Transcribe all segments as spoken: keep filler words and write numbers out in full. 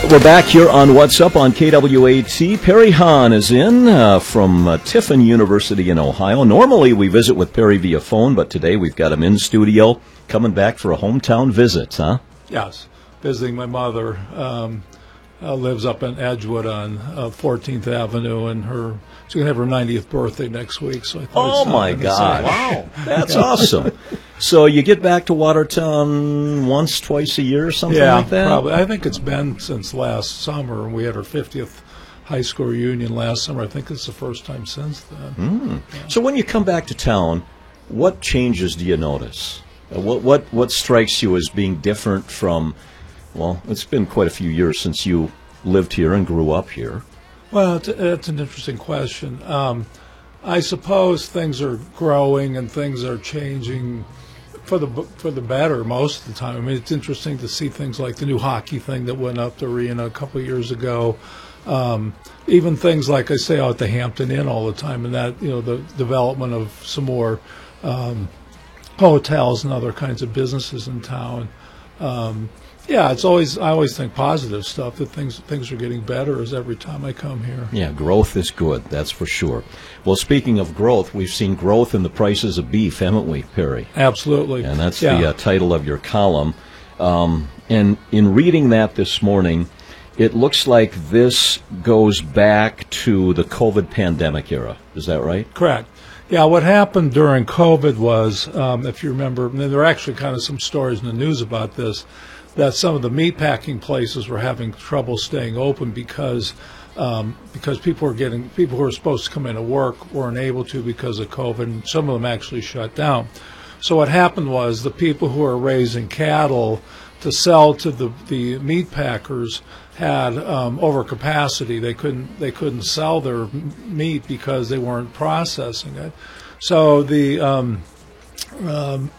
We're back here on What's Up on K W A T. Perry Hahn is in uh, from uh, Tiffin University in Ohio. Normally we visit with Perry via phone, but today we've got him in studio, coming back for a hometown visit, huh? Yes, visiting my mother. Um, uh, lives up in Edgewood on uh, fourteenth Avenue, and her she's going to have her ninetieth birthday next week. So I thought oh, my God. Wow, that's awesome. So you get back to Watertown once, twice a year or something yeah, like that? Yeah, probably. I think it's been since last summer, and we had our fiftieth high school reunion last summer. I think it's the first time since then. Mm. Yeah. So when you come back to town, what changes do you notice? Uh, what, what, what strikes you as being different from, well, it's been quite a few years since you lived here and grew up here. Well, it's, it's an interesting question. Um, I suppose things are growing and things are changing for the for the better most of the time. I mean, it's interesting to see things like the new hockey thing that went up to arena a couple of years ago. Um, even things like I say out at the Hampton Inn all the time, and that, you know, the development of some more um, hotels and other kinds of businesses in town. Um, yeah, it's always I always think positive stuff, that things things are getting better as every time I come here. Yeah, growth is good, that's for sure. Well, speaking of growth, we've seen growth in the prices of beef, haven't we, Perry? Absolutely. And that's yeah. the uh, title of your column. Um, and in reading that this morning, it looks like this goes back to the COVID pandemic era. Is that right? Correct. Yeah, what happened during COVID was, um, if you remember, and there are actually kind of some stories in the news about this, that some of the meatpacking places were having trouble staying open because um, because people were getting people who were supposed to come in to work weren't able to because of COVID, and some of them actually shut down. So what happened was the people who were raising cattle to sell to the the meat packers had um, overcapacity. They couldn't they couldn't sell their meat because they weren't processing it. So the um, um,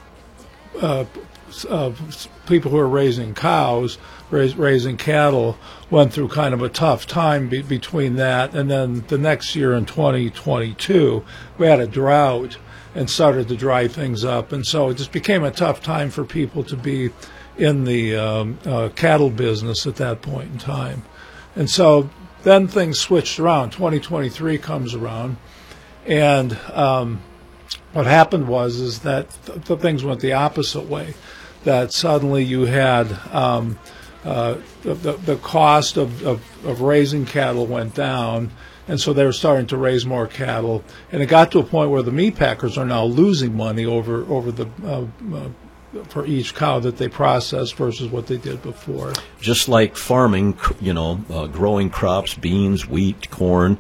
uh, uh, people who are raising cows, raise, raising cattle, went through kind of a tough time be, between that, and then the next year in twenty twenty-two, we had a drought and started to dry things up, and so it just became a tough time for people to be in the um, uh, cattle business at that point in time. And so then things switched around. twenty twenty-three comes around, and um, what happened was is that th- the things went the opposite way, that suddenly you had um, uh, the, the cost of, of, of raising cattle went down, and so they were starting to raise more cattle, and it got to a point where the meat packers are now losing money over, over the uh, uh, for each cow that they process versus what they did before. Just like farming, you know, uh, growing crops, beans, wheat, corn,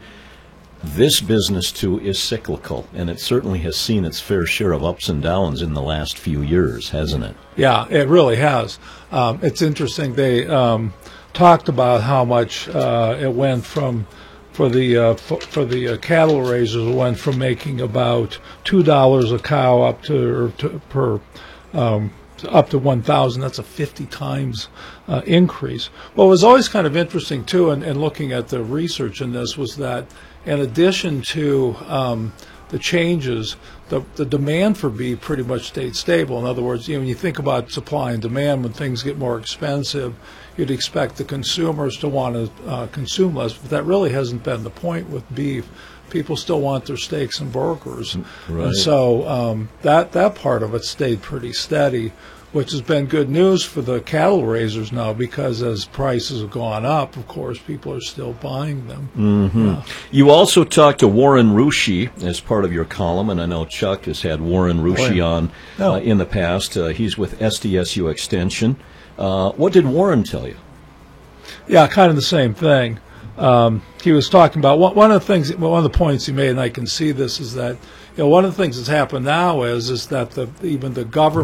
this business, too, is cyclical, and it certainly has seen its fair share of ups and downs in the last few years, hasn't it? Yeah, it really has. Um, it's interesting. They um, talked about how much uh, it went from, for the uh, for, for the uh, cattle raisers, it went from making about two dollars a cow up to, or to per Um, up to one thousand. That's a fifty times uh, increase. What was always kind of interesting, too, and, and looking at the research in this, was that in addition to um, the changes, the, the demand for beef pretty much stayed stable. In other words, you know, when you think about supply and demand, when things get more expensive, you'd expect the consumers to want to uh, consume less, but that really hasn't been the point with beef. People still want their steaks and burgers. Right. And so um, that, that part of it stayed pretty steady, which has been good news for the cattle raisers now, because as prices have gone up, of course, people are still buying them. Mm-hmm. Yeah. You also talked to Warren Rushi as part of your column, and I know Chuck has had Warren Rushi on no. uh, in the past. Uh, he's with S D S U Extension. Uh, what did Warren tell you? Yeah, kind of the same thing. Um, he was talking about one, one of the things, one of the points he made, and I can see this, is that, you know, one of the things that's happened now is is that the even the government